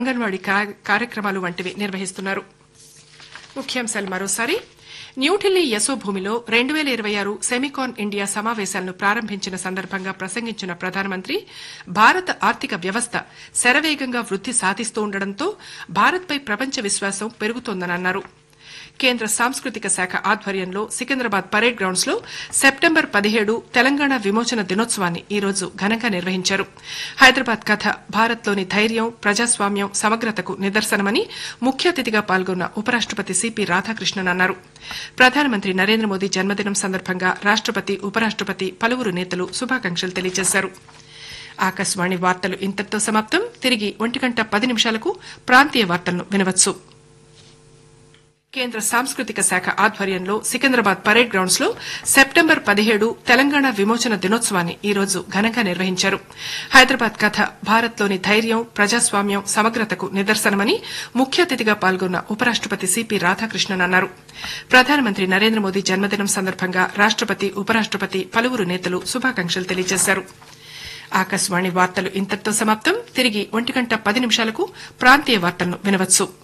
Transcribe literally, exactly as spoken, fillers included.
అంగన్వాడీ కార్యక్రమాలు వంటివి నిర్వహిస్తున్నారు. ముఖ్యాంశాలు మరోసారి. న్యూఢిల్లీ యశోభూమిలో రెండు పేల ఇరవై ఆరు సెమికాన్ ఇండియా సమావేశాలను ప్రారంభించిన సందర్భంగా ప్రసంగించిన ప్రధానమంత్రి భారత ఆర్థిక వ్యవస్థ శరవేగంగా వృద్ది సాధిస్తుండటంతో భారత్పై ప్రపంచ విశ్వాసం పెరుగుతోందని అన్నారు. కేంద్ర సాంస్కృతిక శాఖ ఆధ్వర్యంలో సికింద్రాబాద్ పరేడ్ గ్రౌండ్స్ లో సెప్టెంబర్ పదిహేడు తెలంగాణ విమోచన దినోత్సవాన్ని ఈ రోజు ఘనంగా నిర్వహించారు. హైదరాబాద్ కథ భారత్లోని ధైర్యం, ప్రజాస్వామ్యం, సమగ్రతకు నిదర్శనమని ముఖ్య అతిథిగా పాల్గొన్న ఉపరాష్టపతి సిపి రాధాకృష్ణన్ అన్నారు. ప్రధానమంత్రి నరేంద్ర మోదీ జన్మదినం సందర్భంగా రాష్టపతి, ఉపరాష్టపతి, పలువురు నేతలు శుభాకాంక్షలు తెలియజేశారు. ఆకాశవాణి వార్తలు ఇంతటితో సమాప్తం. తిరిగి ఒంటి గంట పది నిమిషాలకు ప్రాంతీయ వార్తలను వినవచ్చు. కేంద్ర సాంస్కృతిక శాఖ ఆధ్వర్యంలో సికింద్రాబాద్ పరేడ్ గ్రౌండ్స్ లో సెప్టెంబర్ పదిహేడు తెలంగాణ విమోచన దినోత్సవాన్ని ఈ రోజు ఘనంగా నిర్వహించారు. హైదరాబాద్ కథ భారత్లోని ధైర్యం, ప్రజాస్వామ్యం, సమగ్రతకు నిదర్శనమని ముఖ్య అతిథిగా పాల్గొన్న ఉపరాష్టపతి సిపి రాధాకృష్ణన్ అన్నారు. ప్రధానమంత్రి నరేంద్ర మోదీ జన్మదినం సందర్భంగా రాష్టపతి, ఉపరాష్టపతి, పలువురు నేతలు శుభాకాంక్షలు తెలియజేశారు. ఆకాశవాణి వార్తలు ఇంతటితో సమాప్తం. తిరిగి ఒంటి గంట పది నిమిషాలకు ప్రాంతీయ వార్తలను వినవచ్చు.